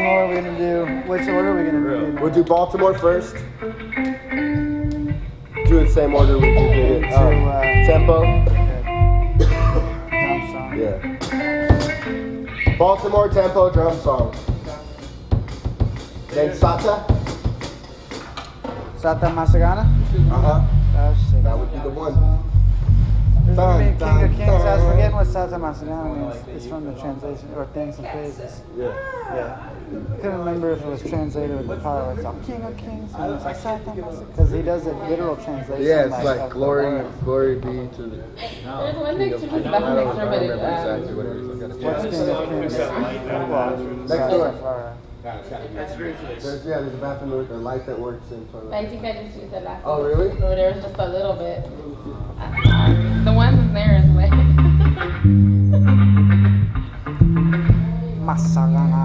Baltimore. We're gonna do. Which order are we gonna do? We'll do Baltimore first. Do it the same order we did it. Tempo. Drum song. Yeah. Baltimore tempo drum song. Then Sata. Sata Masagana? That would be the one. There's gonna be King of Kings. I was forgetting what Sata Masagana means. It's from the translation, or Thanks and Praises. Yeah. Couldn't remember if it was translated with the power. It's all King of Kings. And it's like Sata Masagana. Because he does a literal translation. Yeah, it's like glory be to the There's one next to his back next door, but it, exactly what it is. What's King of Kings? Next door. That's There's a bathroom with a light that works in toilet. I think I just used it last Oh, really? Or there was just a little bit. The one in there is wet. Masagana.